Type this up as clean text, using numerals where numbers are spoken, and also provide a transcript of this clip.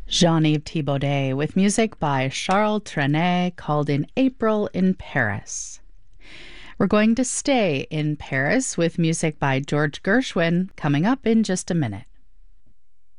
Jean-Yves Thibaudet with music by Charles Trenet called In April in Paris. We're going to stay in Paris with music by George Gershwin coming up in just a minute.